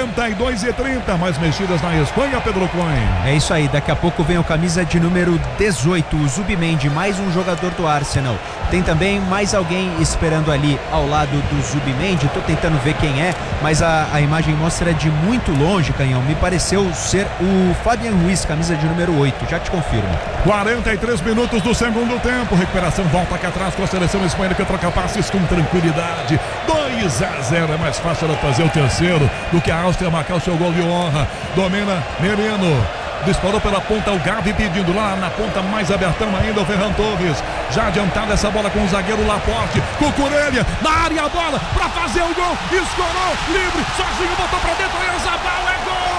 42:30, mais mexidas na Espanha, Pedro Cohen. É isso aí, daqui a pouco vem o camisa de número 18, o Zubimendi, mais um jogador do Arsenal. Tem também mais alguém esperando ali ao lado do Zubimendi, tô tentando ver quem é, mas a imagem mostra de muito longe, Canhão, me pareceu ser o Fabian Ruiz, camisa de número 8, já te confirmo. 43 minutos do segundo tempo, recuperação, volta aqui atrás com a seleção espanhola que troca passes com tranquilidade. 2-0, é mais fácil ela fazer o terceiro do que a Áustria marcar o seu gol de honra. Domina Merino, disparou pela ponta o Gavi pedindo lá na ponta mais abertão ainda o Ferran Torres, já adiantado essa bola com o zagueiro Laporte, Cucurella na área, a bola pra fazer o gol, escorou, livre, sozinho, botou pra dentro, Oyarzabal, é